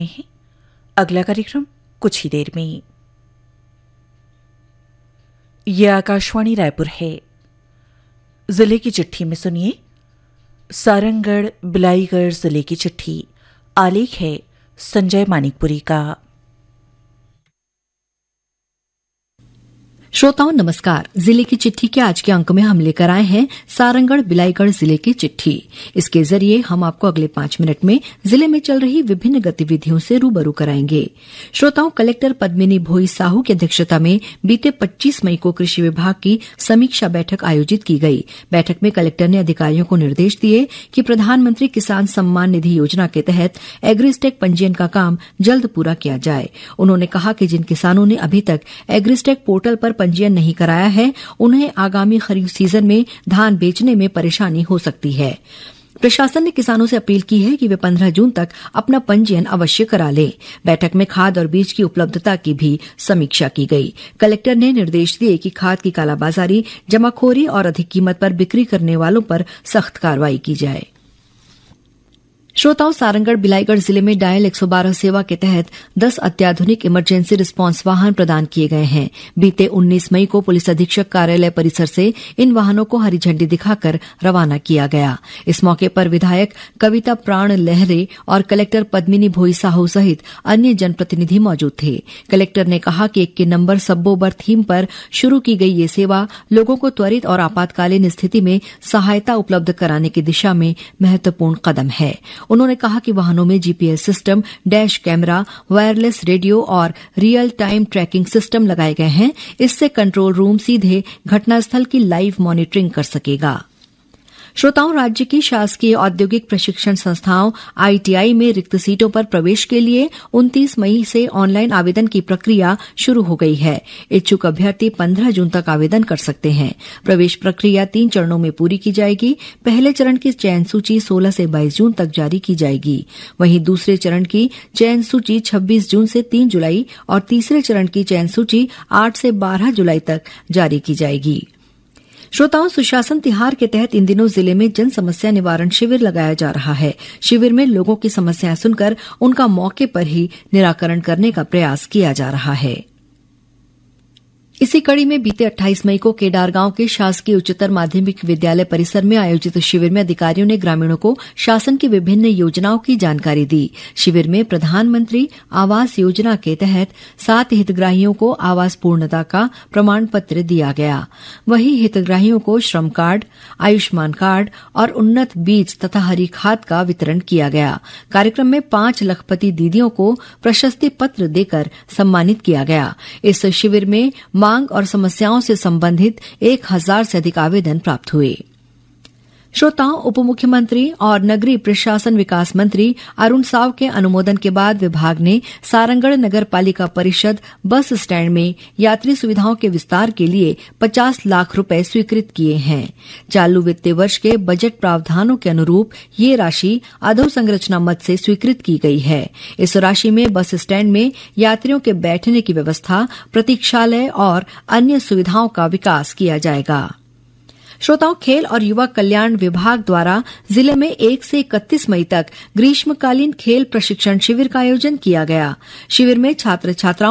हैं। अगला कार्यक्रम कुछ ही देर में। यह आकाशवाणी रायपुर है। जिले की चिट्ठी में सुनिए सारंगढ़ बिलाईगढ़ जिले की चिट्ठी। आलेख है संजय मानिकपुरी का। श्रोताओं नमस्कार। जिले की चिट्ठी के आज के अंक में हम लेकर आए हैं सारंगढ़ बिलाईगढ़ जिले की चिट्ठी। इसके जरिए हम आपको अगले 5 मिनट में जिले में चल रही विभिन्न गतिविधियों से रूबरू कराएंगे। श्रोताओं, कलेक्टर पद्मिनी भोई साहू की अध्यक्षता में बीते 25 मई को कृषि विभाग की समीक्षा बैठक आयोजित की गई। बैठक में कलेक्टर ने अधिकारियों को निर्देश दिए कि प्रधानमंत्री किसान सम्मान निधि योजना के तहत एग्रीस्टेक पंजीयन का काम जल्द पूरा किया जाए। उन्होंने कहा कि जिन किसानों ने अभी तक एग्रीस्टेक पोर्टल पर पंजीयन नहीं कराया है, उन्हें आगामी खरीफ सीजन में धान बेचने में परेशानी हो सकती है। प्रशासन ने किसानों से अपील की है कि वे 15 जून तक अपना पंजीयन अवश्य करा लें। बैठक में खाद और बीज की उपलब्धता की भी समीक्षा की गई। कलेक्टर ने निर्देश दिए कि खाद की कालाबाजारी, जमाखोरी और अधिक कीमत पर बिक्री करने वालों पर सख्त कार्रवाई की जाए। श्रोताओं, सारंगढ़ बिलाईगढ़ जिले में डायल 112 सेवा के तहत 10 अत्याधुनिक इमरजेंसी रिस्पांस वाहन प्रदान किए गए हैं। बीते 19 मई को पुलिस अधीक्षक कार्यालय परिसर से इन वाहनों को हरी झंडी दिखाकर रवाना किया गया। इस मौके पर विधायक कविता प्राण लहरे और कलेक्टर पद्मिनी भोई साहू सहित अन्य जनप्रतिनिधि मौजूद थे। कलेक्टर ने कहा कि 1 के नंबर सब्बोबर थीम पर शुरू की गई ये सेवा लोगों को त्वरित और आपातकालीन स्थिति में सहायता उपलब्ध कराने की दिशा में महत्वपूर्ण कदम है। उन्होंने कहा कि वाहनों में GPS system, dash camera, wireless radio और रियल टाइम ट्रैकिंग सिस्टम लगाए गए हैं। इससे कंट्रोल रूम सीधे घटनास्थल की लाइव मॉनिटरिंग कर सकेगा। श्रोताओं, राज्य की शासकीय औद्योगिक प्रशिक्षण संस्थाओं आईटीआई में रिक्त सीटों पर प्रवेश के लिए 29 मई से ऑनलाइन आवेदन की प्रक्रिया शुरू हो गई है। इच्छुक अभ्यर्थी 15 जून तक आवेदन कर सकते हैं। प्रवेश प्रक्रिया 3 चरणों में पूरी की जाएगी। पहले चरण की चयन सूची 16 से 22 जून तक जारी की जाएगी। वहीं दूसरे चरण की चयन सूची 26 जून से 3 जुलाई और तीसरे चरण की चयन सूची 8 से 12 जुलाई तक जारी की जाएगी। श्रोताओं, सुशासन तिहार के तहत इन दिनों जिले में जन समस्या निवारण शिविर लगाया जा रहा है। शिविर में लोगों की समस्याएं सुनकर उनका मौके पर ही निराकरण करने का प्रयास किया जा रहा है। इसी कड़ी में बीते 28 मई को केदार गांव के शासकीय उच्चतर माध्यमिक विद्यालय परिसर में आयोजित शिविर में अधिकारियों ने ग्रामीणों को शासन की विभिन्न योजनाओं की जानकारी दी। शिविर में प्रधानमंत्री आवास योजना के तहत 7 हितग्राहियों को आवास पूर्णता का प्रमाण पत्र दिया गया। वहीं हितग्राहियों को श्रम कार्ड, आयुष्मान कार्ड और उन्नत बीज तथा हरी खाद का वितरण किया गया। कार्यक्रम में 5 लखपति दीदियों को प्रशस्ति पत्र देकर सम्मानित किया गया। इस शिविर में मांग और समस्याओं से संबंधित 1000 से अधिक आवेदन प्राप्त हुए। श्रोताओं, उप मुख्यमंत्री और नगरीय प्रशासन विकास मंत्री अरुण साव के अनुमोदन के बाद विभाग ने सारंगढ़ नगर पालिका परिषद बस स्टैंड में यात्री सुविधाओं के विस्तार के लिए 50 लाख रुपए स्वीकृत किए हैं। चालू वित्तीय वर्ष के बजट प्रावधानों के अनुरूप ये राशि अधोसंरचना मद से स्वीकृत की गई है। इस राशि में बस स्टैंड में यात्रियों के बैठने की व्यवस्था, प्रतीक्षालय और अन्य सुविधाओं का विकास किया जाएगा। श्रोताओं, खेल और युवा कल्याण विभाग द्वारा जिले में 1 से 31 मई तक ग्रीष्मकालीन खेल प्रशिक्षण शिविर का आयोजन किया गया। शिविर में छात्र छात्राओं